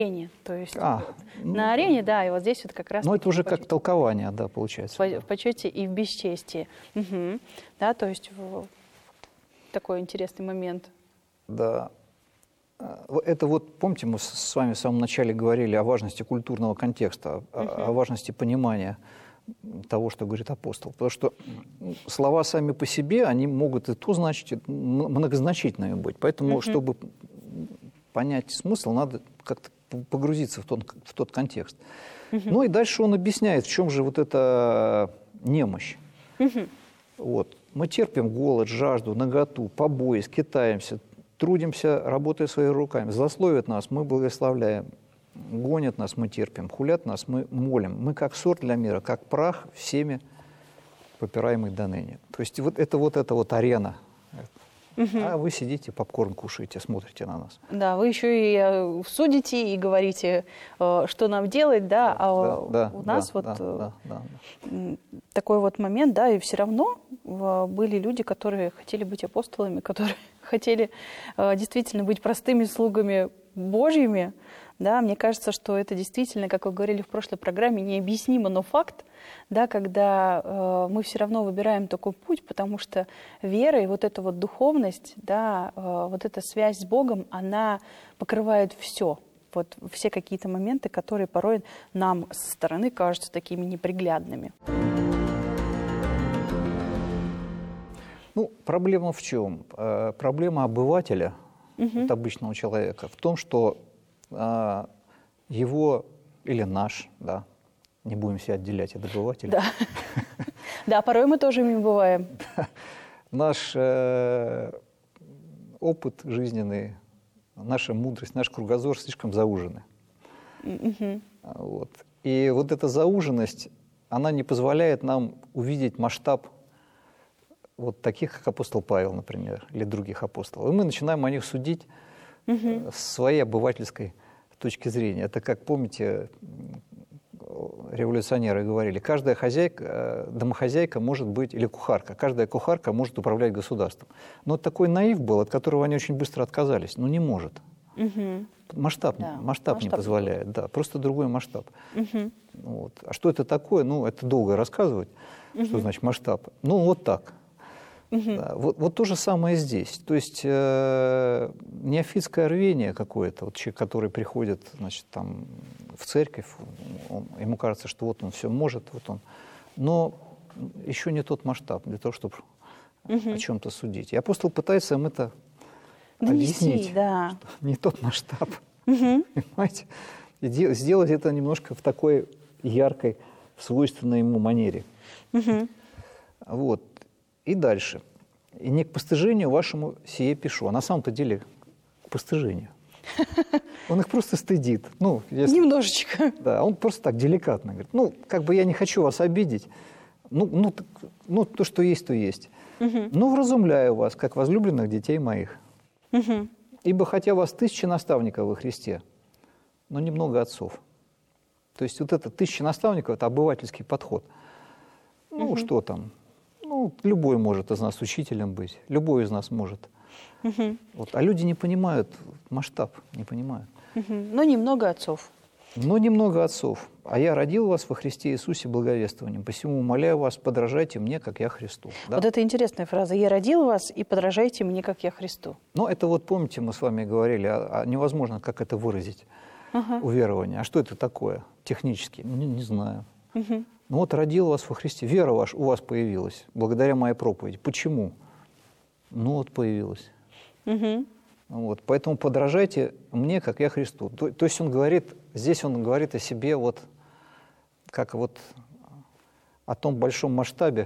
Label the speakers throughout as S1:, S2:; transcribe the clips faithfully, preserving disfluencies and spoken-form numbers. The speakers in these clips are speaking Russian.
S1: арене. То есть
S2: А, ну,
S1: на арене, да, и вот здесь вот как раз...
S2: Ну, это уже как толкование, да, получается.
S1: В, в почете и в бесчестии. Угу. Да, то есть в, такой интересный момент.
S2: Да. Это вот, помните, мы с вами в самом начале говорили о важности культурного контекста, угу. о, о важности понимания того, что говорит апостол. Потому что слова сами по себе, они могут и то значить, и многозначительными быть. Поэтому, угу. чтобы понять смысл, надо как-то погрузиться в тот, в тот контекст. Угу. Ну и дальше он объясняет, в чем же вот эта немощь. Угу. Вот. Мы терпим голод, жажду, наготу, побои, скитаемся, трудимся, работая своими руками. Злословят нас, мы благословляем. Гонят нас, мы терпим. Хулят нас, мы молим. Мы как сорт для мира, как прах, всеми попираемый до ныне. То есть вот это вот эта вот арена. Угу. А вы сидите, попкорн кушаете, смотрите на нас.
S1: Да, вы еще и судите, и говорите, что нам делать, да, а
S2: да, да,
S1: у нас
S2: да,
S1: вот
S2: да, да, да, да.
S1: такой вот момент, да, и все равно были люди, которые хотели быть апостолами, которые хотели действительно быть простыми слугами Божьими, да, мне кажется, что это действительно, как вы говорили в прошлой программе, необъяснимо, но факт, да, когда э, мы все равно выбираем такой путь, потому что вера и вот эта вот духовность, да, э, вот эта связь с Богом, она покрывает все, вот все какие-то моменты, которые порой нам со стороны кажутся такими неприглядными.
S2: Ну, проблема в чем? Э, проблема обывателя, угу. вот обычного человека, в том, что э, его или наш, да, не будем себя отделять от обывателя.
S1: Да, да, порой мы тоже ими бываем.
S2: Наш э, опыт жизненный, наша мудрость, наш кругозор слишком заужены. Mm-hmm. Вот. И вот эта зауженность, она не позволяет нам увидеть масштаб вот таких, как апостол Павел, например, или других апостолов. И мы начинаем о них судить mm-hmm. с своей обывательской точки зрения. Это, как помните, революционеры говорили, каждая хозяйка, домохозяйка может быть, или кухарка, каждая кухарка может управлять государством. Но такой наив был, от которого они очень быстро отказались. Ну, не может. Угу. Масштаб, да, масштаб, масштаб не позволяет. Да, просто другой масштаб. Угу. Вот. А что это такое? Ну, это долго рассказывать, угу. что значит масштаб. Ну, вот так. Угу. Да, вот, вот то же самое здесь. То есть э, неофитское рвение какое-то, вот человек, который приходит, значит, там, в церковь, он, ему кажется, что вот он все может, вот он, но еще не тот масштаб для того, чтобы угу. о чем-то судить. И апостол пытается им это донести, объяснить, да. что не тот масштаб, угу. понимаете? И де- сделать это немножко в такой яркой, свойственной ему манере. Угу. Вот. И дальше. «И не к постыжению вашему сие пишу». А на самом-то деле к постыжению. Он их просто стыдит. Ну, если... Немножечко. Да, он просто так деликатно говорит. Ну, как бы я не хочу вас обидеть. Ну, ну, ну то, что есть, то есть. Угу. «Ну, вразумляю вас, как возлюбленных детей моих. Угу. Ибо хотя вас тысячи наставников во Христе, но немного отцов». То есть вот это тысяча наставников – это обывательский подход. Ну, угу. что там? Ну, любой может из нас учителем быть, любой из нас может. Угу. Вот. А люди не понимают масштаб, не понимают.
S1: Угу. Но немного отцов.
S2: Но немного отцов. «А я родил вас во Христе Иисусе благовествованием, посему умоляю вас, подражайте мне, как я Христу». Да?
S1: Вот это интересная фраза. «Я родил вас, и подражайте мне, как я Христу».
S2: Ну, это вот, помните, мы с вами говорили, а, а невозможно, как это выразить, ага. уверование. А что это такое технически? Ну, не, не знаю. Угу. Ну вот родил вас во Христе, вера ваша у вас появилась, благодаря моей проповеди. Почему? Ну вот появилась. Угу. Вот, поэтому подражайте мне, как я Христу. То, то есть он говорит, здесь он говорит о себе вот, как вот о том большом масштабе.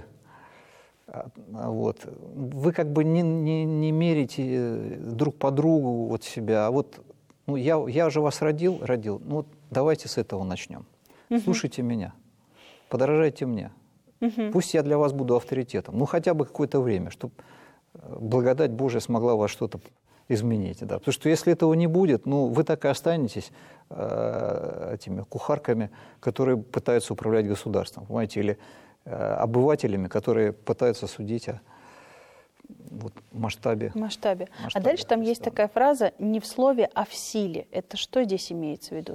S2: Вот. Вы как бы не, не, не мерите друг по другу вот себя, а вот ну, я, я же вас родил, родил, ну вот давайте с этого начнем. Угу. Слушайте меня. Подражайте мне. Угу. Пусть я для вас буду авторитетом. Ну, хотя бы какое-то время, чтобы благодать Божия смогла у вас что-то изменить. Да. Потому что если этого не будет, ну, вы так и останетесь э, этими кухарками, которые пытаются управлять государством, понимаете, или э, обывателями, которые пытаются судить о, вот, масштабе.
S1: В масштабе.
S2: масштабе
S1: А дальше там есть
S2: Христа.
S1: такая фраза «не в слове, а в силе». Это что здесь имеется в виду?